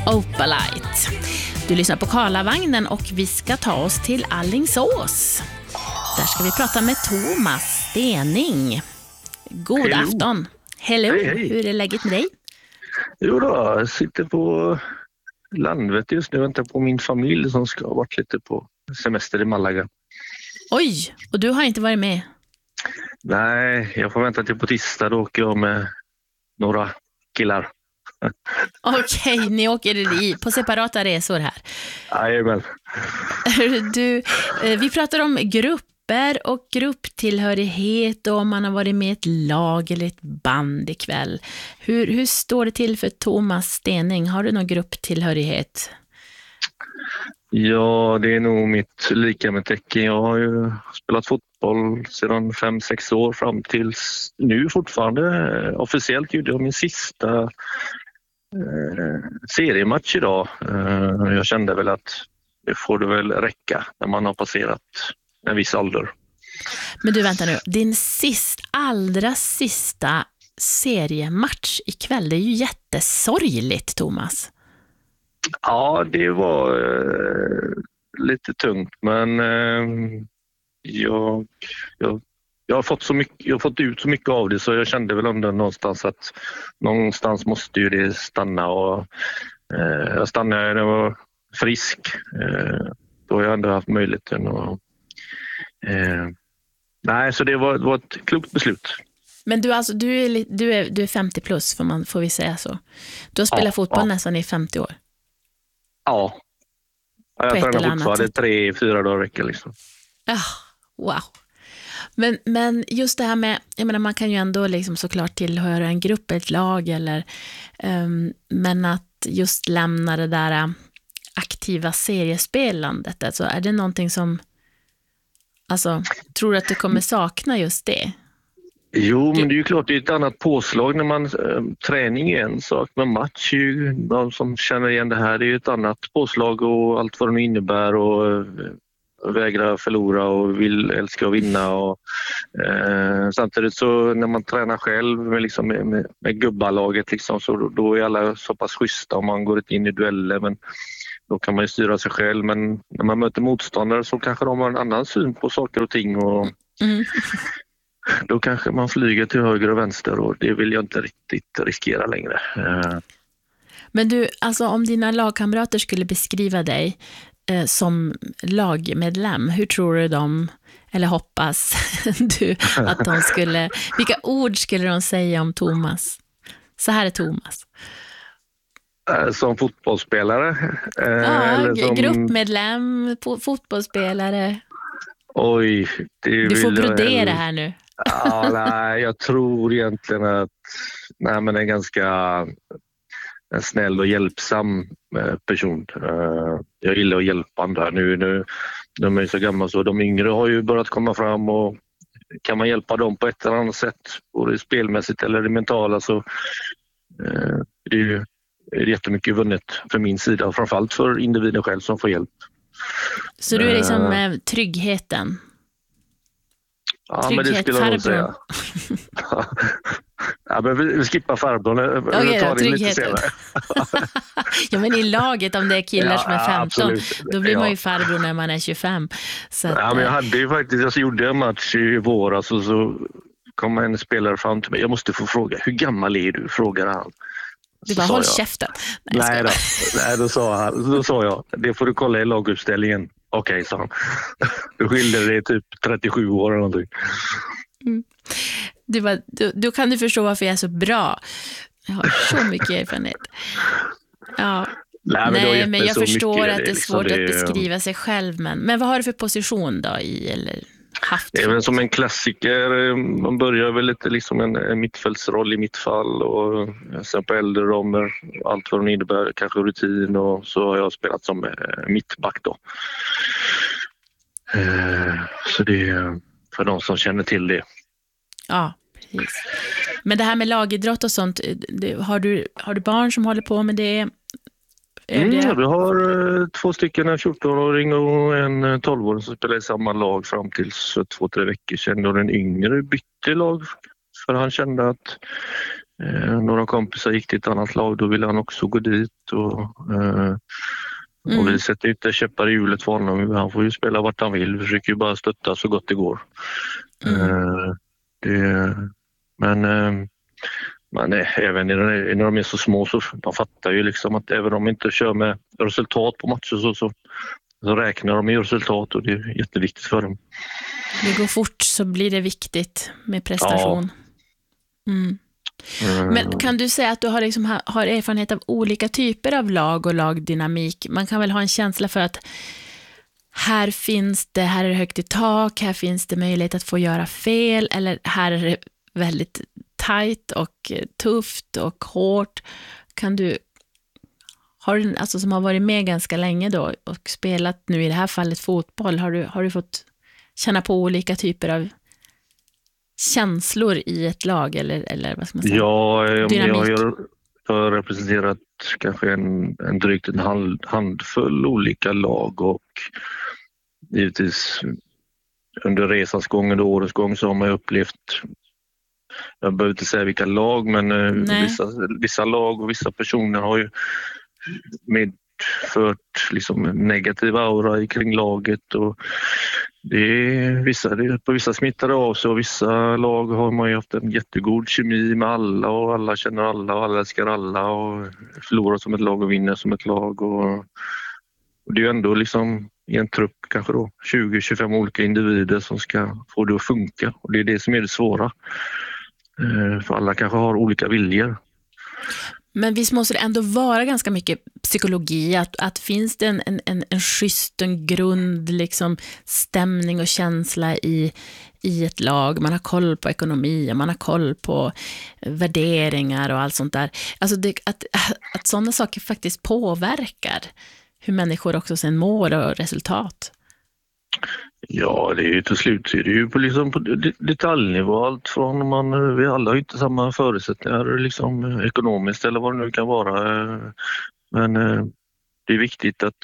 Opalite. Du lyssnar på Karlavagnen och vi ska ta oss till Alingsås. Där ska vi prata med Thomas Stening. God afton. Hello. Hej. Hur är läget med dig? Jo då, jag sitter på Landvetter just nu och väntar på min familj som ska ha varit lite på semester i Malaga. Oj, och du har inte varit med? Nej, jag får vänta till på tisdag, då åker jag med några killar. Okej, ni åker på separata resor här. Jajamän. Vi pratar om grupper och grupptillhörighet och om man har varit med i ett lag eller ett band ikväll. Hur står det till för Thomas Stening? Har du någon grupptillhörighet? Ja, det är nog mitt lika med tecken. Jag har ju spelat fotboll sedan 5-6 år fram till nu fortfarande. Officiellt gjorde jag min sista seriematch idag. Jag kände väl att det får det väl räcka när man har passerat en viss ålder. Men du, vänta nu. Din allra sista seriematch ikväll, det är ju jättesorgligt, Thomas. Ja, det var lite tungt, men jag har fått så mycket, jag har fått ut så mycket av det, så jag kände väl ändå någonstans att någonstans måste ju det stanna, och jag stannade när jag var frisk. Då har jag ändå haft möjligheten och nej, så det var ett klokt beslut. Men du, alltså, du är 50 plus, får vi säga så. Du har spelat fotboll nästan i 50 år. Ja. Jag tränar fortfarande 3-4 dagar i veckan liksom. Wow. Men just det här med, jag menar, man kan ju ändå liksom såklart tillhöra en grupp, ett lag eller men att just lämna det där aktiva seriespelandet, alltså är det någonting som, alltså, tror du att du kommer sakna just det? Jo, men det är ju klart, det är ett annat påslag när man träning är en sak, men match är ju, de som känner igen det här, det är ju ett annat påslag och allt vad det innebär, och vägra förlora och vill älska att vinna, och samtidigt så när man tränar själv med gubbalaget liksom, så då är alla så pass schyssta om man går in i dueller, men då kan man ju styra sig själv, men när man möter motståndare så kanske de har en annan syn på saker och ting, och då kanske man flyger till höger och vänster, och det vill jag inte riktigt riskera längre. Men du, alltså om dina lagkamrater skulle beskriva dig som lagmedlem, hur tror du eller hoppas du att de skulle, vilka ord skulle de säga om Thomas? Så här är Thomas. Som fotbollsspelare? Eller som gruppmedlem, fotbollsspelare. Oj, du får brodera här nu. Nej, jag tror egentligen att men en ganska snäll och hjälpsam person. Jag gillar att hjälpa andra. Nu de är så gamla, så de yngre har ju börjat komma fram, och kan man hjälpa dem på ett eller annat sätt, både spelmässigt eller det mentala, så det är ju jättemycket vunnet för min sida, och framförallt för individen själv som får hjälp. Så du är liksom tryggheten? Ja, men det skulle jag nog säga. Ja, men vi skippar farbrorn. Okej, tryggheten. Ja, men i laget, om det är killar som är 15, absolut. Då blir man ju farbror när man är 25. Så att, men jag hade ju faktiskt, jag gjorde en match i våras, och så kom en spelare fram till mig. Jag måste få fråga, hur gammal är du? Frågade han. Du bara, håll käften. Nej, då sa jag, det får du kolla i laguppställningen. Okej, sa han. Då skilde det typ 37 år eller någonting. Då kan du förstå varför jag är så bra. Jag har så mycket erfarenhet. Ja. Nej, men jag förstår att det är svårt att beskriva sig själv. Men vad har du för position då eller haft? Det är väl som en klassiker. Man börjar väl lite liksom en mittfältsroll i mitt fall, och sen på äldre roller, allt vad det innebär, kanske rutin, och så har jag spelat som mittback då. Så det är för de som känner till det. Ja, precis. Men det här med lagidrott och sånt, har du barn som håller på med det? Vi har 2 stycken, en 14-åring och en 12-åring som spelar i samma lag fram till 2-3 veckor sedan, och den yngre bytte lag för han kände att Några kompisar gick till ett annat lag, då ville han också gå dit och vi sätter inte käppar i hjulet för honom. Han får ju spela vart han vill, vi försöker ju bara stötta så gott det går. Men även när de är så små så man fattar ju liksom att även om de inte kör med resultat på matcher så räknar de med resultat och det är jätteviktigt för dem. Det går fort så blir det viktigt med prestation. Ja. Men kan du säga att du har erfarenhet av olika typer av lag och lagdynamik? Man kan väl ha en känsla för att här är det högt i tak, här finns det möjlighet att få göra fel, eller här är det väldigt tajt och tufft och hårt. Som har varit med ganska länge då och spelat nu i det här fallet fotboll, har du fått känna på olika typer av känslor i ett lag eller vad ska man säga? Ja, jag har representerat kanske en drygt en handfull olika lag och givetvis under resans gång, under årets gång så har man upplevt, jag behöver inte säga vilka lag, men vissa lag och vissa personer har ju medfört liksom negativ aura kring laget och på vissa smittade av sig och vissa lag har man ju haft en jättegod kemi med alla och alla känner alla och alla älskar alla och förlorar som ett lag och vinner som ett lag och det är ju ändå liksom i en trupp kanske då 20-25 olika individer som ska få det att funka och det är det som är det svåra. För alla kanske har olika viljor. Men visst måste det ändå vara ganska mycket psykologi, att finns det en schysst, en grund liksom, stämning och känsla i ett lag, man har koll på ekonomi, man har koll på värderingar och allt sånt där. Alltså att sådana saker faktiskt påverkar hur människor också sen mår och resultat. Ja, det är ju till slut så är det ju på detaljnivå allt från vi alla har inte samma förutsättningar liksom ekonomiskt eller vad det nu kan vara. Men det är viktigt att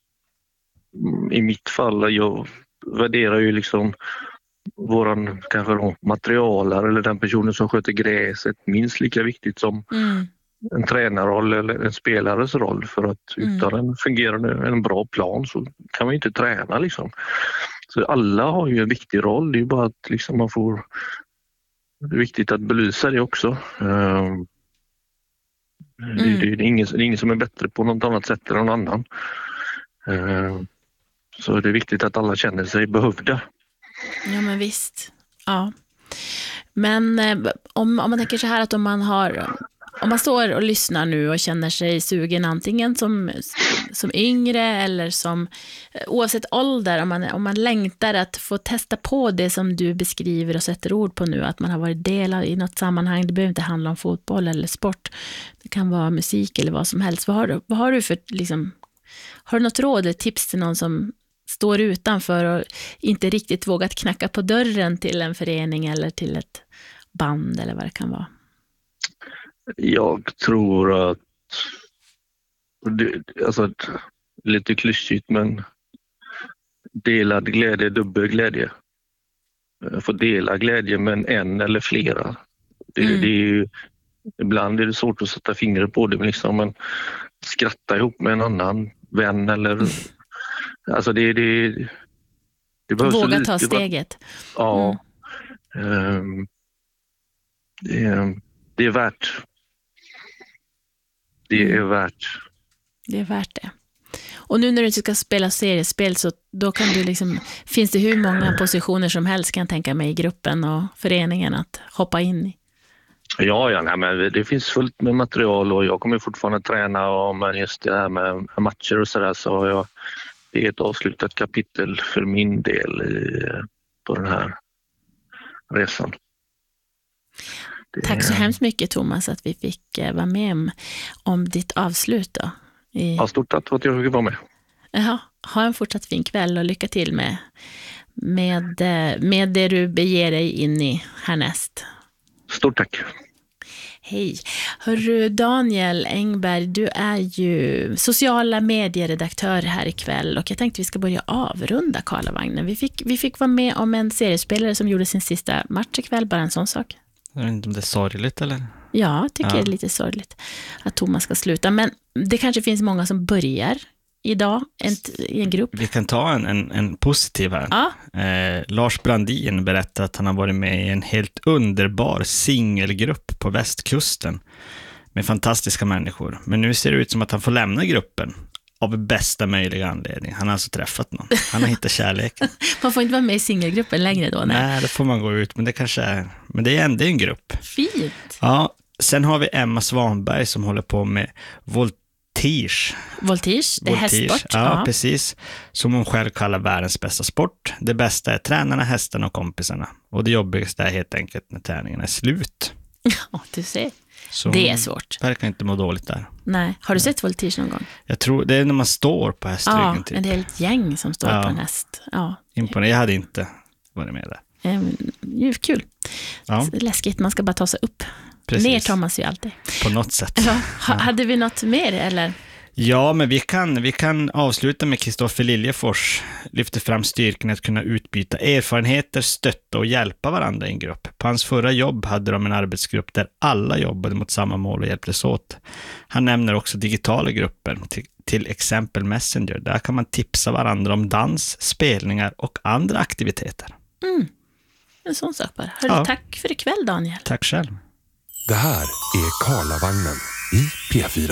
i mitt fall jag värderar ju liksom våran kanske då, materialare eller den personen som sköter gräset minst lika viktigt som en tränarroll eller en spelares roll för att utan en fungerande, en bra plan så kan man inte träna liksom. Så alla har ju en viktig roll, det är ju bara att liksom det är viktigt att belysa det också. Det är ingen som är bättre på något annat sätt än någon annan. Så det är viktigt att alla känner sig behövda. Ja men visst, ja. Men om man tänker så här att om man står och lyssnar nu och känner sig sugen antingen som yngre eller som oavsett ålder, om man längtar att få testa på det som du beskriver och sätter ord på nu, att man har varit delad i något sammanhang, det behöver inte handla om fotboll eller sport, det kan vara musik eller vad som helst. Vad har du för liksom, har du något råd eller tips till någon som står utanför och inte riktigt vågat knacka på dörren till en förening eller till ett band eller vad det kan vara? Jag tror att lite klyschigt men delad glädje, dubbel glädje. Få dela glädje med en eller flera. Det är ju, ibland är det svårt att sätta fingret på det men skratta ihop med en annan vän eller alltså det behövs våga lite, ta steget. Ja. Det är värt. Det är värt. Det är värt det. Och nu när du ska spela seriespel så då kan du liksom, finns det hur många positioner som helst kan jag tänka mig i gruppen och föreningen att hoppa in i? Ja, men det finns fullt med material och jag kommer fortfarande träna men just det här med matcher och sådär så det är ett avslutat kapitel för min del på den här resan. Tack så hemskt mycket Thomas att vi fick vara med om ditt avslut då. Ja, stort tack för att jag fick vara med. Jaha, ha en fortsatt fin kväll och lycka till med det du beger dig in i härnäst. Stort tack. Hej. Hörru Daniel Engberg, du är ju sociala medieredaktör här ikväll och jag tänkte vi ska börja avrunda Karlavagnen. Vi fick vara med om en seriespelare som gjorde sin sista match ikväll, bara en sån sak. Jag vet inte om det är sorgligt eller? Ja, jag tycker det är lite sorgligt att Thomas ska sluta. Men det kanske finns många som börjar idag i en grupp. Vi kan ta en positiv här. Ja. Lars Brandin berättar att han har varit med i en helt underbar singelgrupp på västkusten med fantastiska människor. Men nu ser det ut som att han får lämna gruppen av bästa möjliga anledning. Han har alltså träffat någon. Han har hittat kärleken. Man får inte vara med i singelgruppen längre då? Nej, då får man gå ut. Men det kanske är... Men det är ändå en grupp. Fint. Ja, sen har vi Emma Svanberg som håller på med voltige. Voltige, det är hästsport. Ja, precis. Som hon själv kallar världens bästa sport. Det bästa är tränarna, hästarna och kompisarna. Och det jobbigaste är helt enkelt när träningarna är slut. Ja, du ser. Så det är svårt. Verkar inte må dåligt där. Nej. Har du sett voltige någon gång? Jag tror det är när man står på hästryggen. Ja, typ. en helt gäng som står på en häst. Ja. Imponerande. Jag hade inte varit med där. Kul. Ja. Läskigt, man ska bara ta sig upp. Precis. Ner tar man sig alltid. På något sätt. Ja. Hade vi något mer eller? Ja, men vi kan avsluta med Kristoffer Liljefors lyfter fram styrkan att kunna utbyta erfarenheter, stötta och hjälpa varandra i en grupp. På hans förra jobb hade de en arbetsgrupp där alla jobbade mot samma mål och hjälptes åt. Han nämner också digitala grupper, till exempel Messenger. Där kan man tipsa varandra om dans, spelningar och andra aktiviteter. En sån sak bara. Hörru, tack för ikväll, Daniel. Tack själv. Det här är Karlavagnen i P4.